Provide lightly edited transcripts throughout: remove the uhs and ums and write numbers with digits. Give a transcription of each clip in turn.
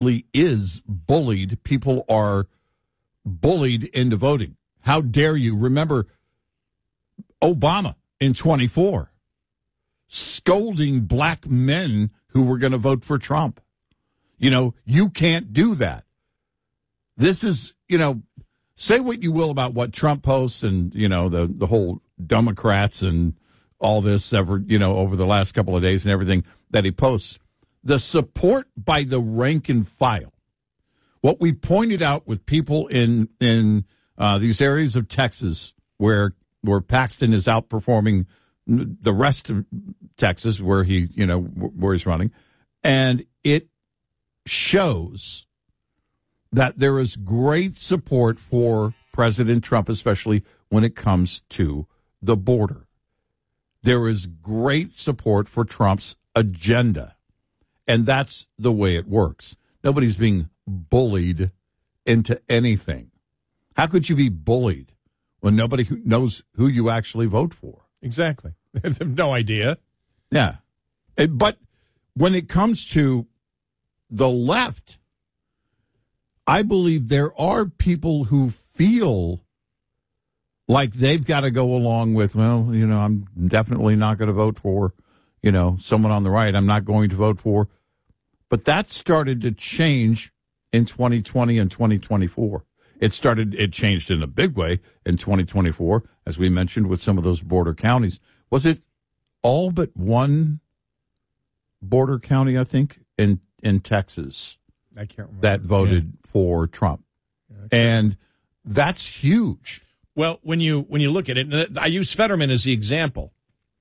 is bullied. People are bullied into voting. How dare you? Remember Obama in 24 scolding black men who were going to vote for Trump. You can't do that. This is, say what you will about what Trump posts and, the whole Democrats and all this over the last couple of days and everything that he posts. The support by the rank and file. What we pointed out with people in these areas of Texas where Paxton is outperforming the rest of Texas where where he's running, and it shows that there is great support for President Trump, especially when it comes to the border. There is great support for Trump's agenda, and that's the way it works. Nobody's being bullied into anything. How could you be bullied when nobody knows who you actually vote for? Exactly. They have no idea. Yeah. But when it comes to the left, I believe there are people who feel like they've got to go along with, I'm definitely not going to vote for, someone on the right. I'm not going to vote for. But that started to change in 2020 and 2024. It changed in a big way in 2024, as we mentioned, with some of those border counties. Was it all but one border county, I think, in Texas I can't remember. that voted for Trump? And that's huge. Well, when you look at it, I use Fetterman as the example.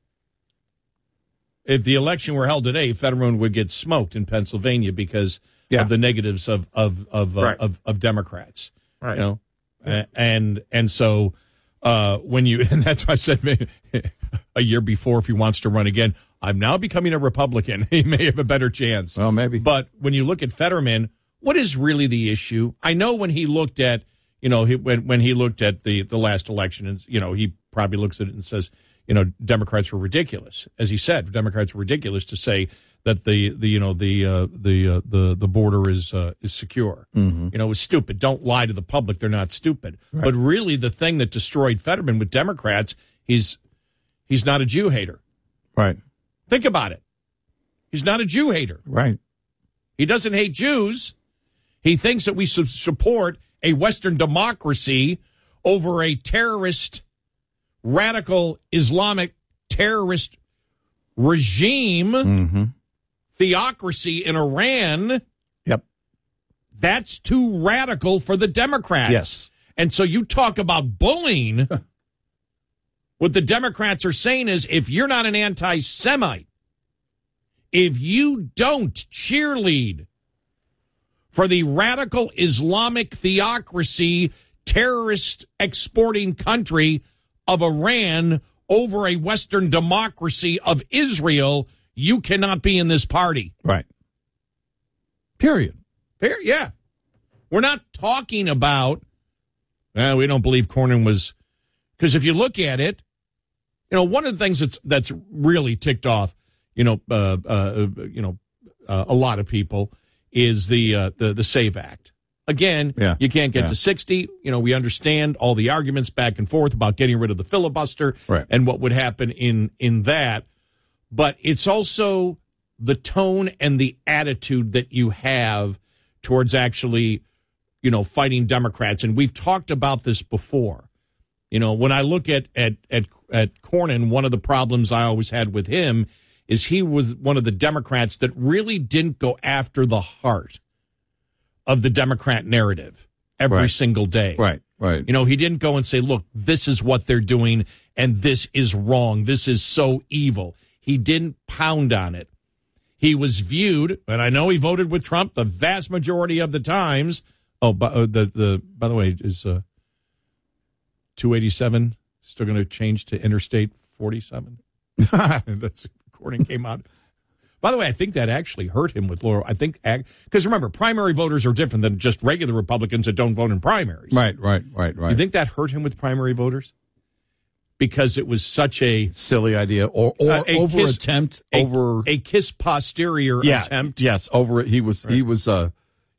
If the election were held today, Fetterman would get smoked in Pennsylvania because of the negatives of Democrats. Right. And so when you, and that's why I said maybe a year before, if he wants to run again, I'm now becoming a Republican. He may have a better chance. Well, maybe. But when you look at Fetterman, what is really the issue? I know when he looked at, when he looked at the last election, and he probably looks at it and says, Democrats were ridiculous. As he said, Democrats were ridiculous to say that the border is secure. Mm-hmm. It was stupid. Don't lie to the public; they're not stupid. Right. But really, the thing that destroyed Fetterman with Democrats, he's not a Jew hater. Right. Think about it. He's not a Jew hater. Right. He doesn't hate Jews. He thinks that we support a Western democracy over a terrorist, radical Islamic terrorist regime, theocracy in Iran. Yep. That's too radical for the Democrats. Yes. And so you talk about bullying. What the Democrats are saying is, if you're not an anti-Semite, if you don't cheerlead for the radical Islamic theocracy, terrorist exporting country of Iran over a Western democracy of Israel, you cannot be in this party. Right. Period. Yeah. We're not talking about, we don't believe Cornyn was, because if you look at it, one of the things that's really ticked off, a lot of people is the SAVE Act. Again, you can't get to 60. We understand all the arguments back and forth about getting rid of the filibuster and what would happen in that. But it's also the tone and the attitude that you have towards actually, fighting Democrats. And we've talked about this before. When I look at Cornyn, one of the problems I always had with him is he was one of the Democrats that really didn't go after the heart of the Democrat narrative every single day. Right. He didn't go and say, look, this is what they're doing, and this is wrong. This is so evil. He didn't pound on it. He was viewed, and I know he voted with Trump the vast majority of the times. Oh, by the way, is 287 still going to change to Interstate 47? That's recording came out. By the way, I think that actually hurt him with Laurel. I think, because remember, primary voters are different than just regular Republicans that don't vote in primaries. Right. You think that hurt him with primary voters? Because it was such a silly idea, or a kiss posterior attempt. Yes, over it. He was